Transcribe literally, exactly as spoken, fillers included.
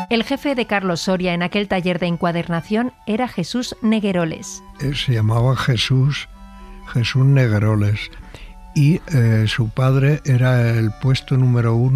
El jefe de Carlos Soria en aquel taller de encuadernación era Jesús Negueroles. Se llamaba Jesús, Jesús Negueroles, y eh, su padre era el puesto número uno